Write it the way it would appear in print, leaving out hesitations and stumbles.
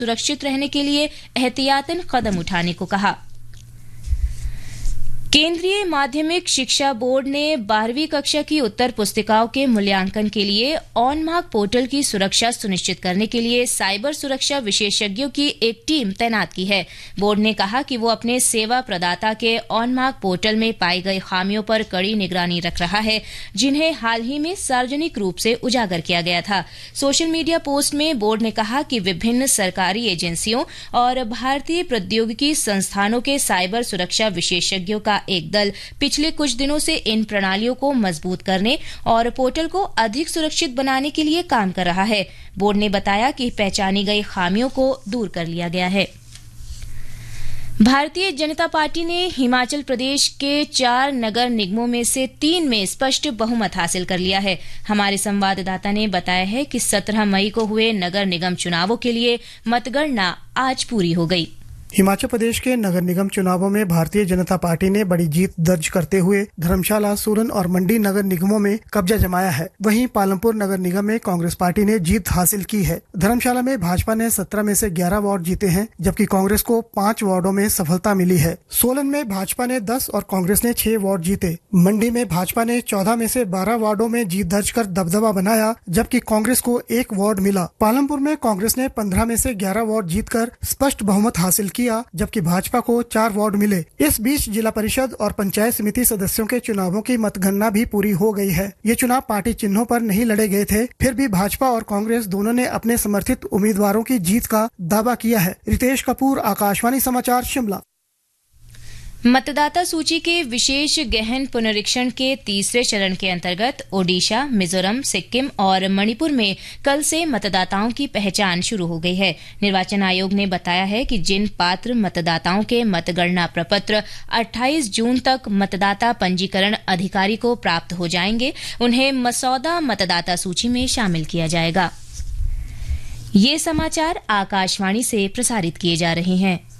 सुरक्षित रहने के लिए एहतियातन कदम उठाने को कहा। केंद्रीय माध्यमिक शिक्षा बोर्ड ने 12वीं कक्षा की उत्तर पुस्तिकाओं के मूल्यांकन के लिए ऑन मार्क पोर्टल की सुरक्षा सुनिश्चित करने के लिए साइबर सुरक्षा विशेषज्ञों की एक टीम तैनात की है। बोर्ड ने कहा कि वो अपने सेवा प्रदाता के ऑन मार्क पोर्टल में पाई गई खामियों पर कड़ी निगरानी रख रहा है, जिन्हें हाल ही में सार्वजनिक रूप से उजागर किया गया था। सोशल मीडिया पोस्ट में बोर्ड ने कहा कि विभिन्न सरकारी एजेंसियों और भारतीय प्रौद्योगिकी संस्थानों के साइबर सुरक्षा विशेषज्ञों का एक दल पिछले कुछ दिनों से इन प्रणालियों को मजबूत करने और पोर्टल को अधिक सुरक्षित बनाने के लिए काम कर रहा है। बोर्ड ने बताया कि पहचानी गई खामियों को दूर कर लिया गया है। भारतीय जनता पार्टी ने हिमाचल प्रदेश के 4 नगर निगमों में से 3 में स्पष्ट बहुमत हासिल कर लिया है। हमारे संवाददाता ने बताया है कि 17 मई को हुए नगर निगम चुनावों के लिए मतगणना आज पूरी हो गई। हिमाचल प्रदेश के नगर निगम चुनावों में भारतीय जनता पार्टी ने बड़ी जीत दर्ज करते हुए धर्मशाला, सोलन और मंडी नगर निगमों में कब्जा जमाया है। वहीं पालमपुर नगर निगम में कांग्रेस पार्टी ने जीत हासिल की है। धर्मशाला में भाजपा ने 17 में से 11 वार्ड जीते हैं, जबकि कांग्रेस को 5 वार्डों में सफलता मिली है। सोलन में भाजपा ने 10 और कांग्रेस ने 6 वार्ड जीते। मंडी में भाजपा ने 14 में से 12 वार्डों में जीत दर्ज कर दबदबा बनाया, जबकि कांग्रेस को 1 वार्ड मिला। पालमपुर में कांग्रेस ने 15 में से 11 वार्ड जीतकर स्पष्ट बहुमत हासिल किया, जबकि भाजपा को 4 वार्ड मिले। इस बीच जिला परिषद और पंचायत समिति सदस्यों के चुनावों की मतगणना भी पूरी हो गई है। ये चुनाव पार्टी चिन्हों पर नहीं लड़े गए थे, फिर भी भाजपा और कांग्रेस दोनों ने अपने समर्थित उम्मीदवारों की जीत का दावा किया है। रितेश कपूर, आकाशवाणी समाचार, शिमला। मतदाता सूची के विशेष गहन पुनरीक्षण के तीसरे चरण के अंतर्गत ओडिशा, मिजोरम, सिक्किम और मणिपुर में कल से मतदाताओं की पहचान शुरू हो गई है। निर्वाचन आयोग ने बताया है कि जिन पात्र मतदाताओं के मतगणना प्रपत्र 28 जून तक मतदाता पंजीकरण अधिकारी को प्राप्त हो जाएंगे, उन्हें मसौदा मतदाता सूची में शामिल किया जाएगा। ये समाचार आकाशवाणी से प्रसारित किए जा रहे हैं।